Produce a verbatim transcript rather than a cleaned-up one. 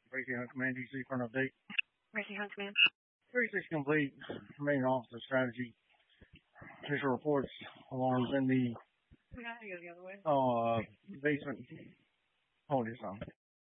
Tracy Hunt Command, D C for an update. Tracy Hunt Command. thirty-six complete. Main officer strategy. Official reports. Alarms in the We gotta go the other way. uh, basement. Hold this on.